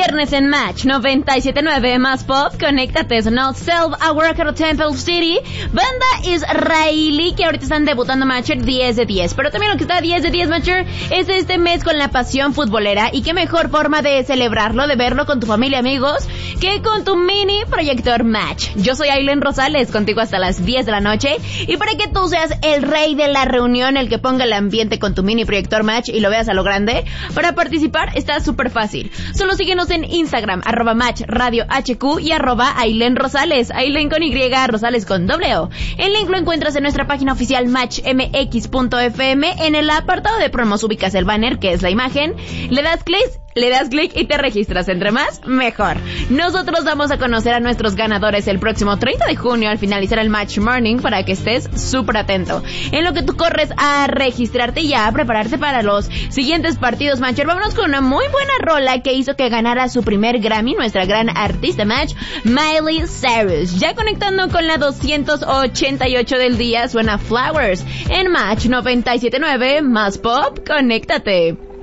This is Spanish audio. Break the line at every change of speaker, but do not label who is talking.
Viernes en Match 97.9 más pop, conéctate, sonó Self Aware Temple City, banda israelí que ahorita están debutando Matcher 10 de 10, pero también lo que está 10 de 10 Matcher es este mes con la pasión futbolera, y qué mejor forma de celebrarlo, de verlo con tu familia, amigos, que con tu mini proyector Match. Yo soy Aileen Rosales, contigo hasta las 10 de la noche, y para que tú seas el rey de la reunión, el que ponga el ambiente con tu mini proyector Match y lo veas a lo grande, para participar está súper fácil. Solo síguenos en Instagram, @MatchRadioHQ y @Aileen Rosales, Aileen con Y, Rosales con O. El link lo encuentras en nuestra página oficial matchmx.fm. En el apartado de promos ubicas el banner, que es la imagen, le das clic y te registras. Entre más, mejor. Nosotros damos a conocer a nuestros ganadores el próximo 30 de junio al finalizar el Match Morning, para que estés súper atento. En lo que tú corres a registrarte y a prepararte para los siguientes partidos, Matcher, vámonos con una muy buena rola que hizo que ganara su primer Grammy, nuestra gran artista Match, Miley Cyrus. Ya conectando con la 288 del día, suena Flowers en Match 97.9 más pop, conéctate.